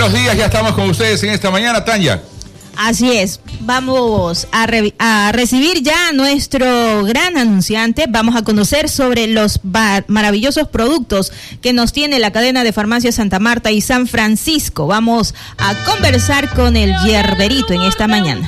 buenos días, ya estamos con ustedes en esta mañana, Tanya. Así es, vamos a recibir ya a nuestro gran anunciante. Vamos a conocer sobre los maravillosos productos que nos tiene la cadena de farmacias Santa Marta y San Francisco. Vamos a conversar con el Yerberito en esta mañana.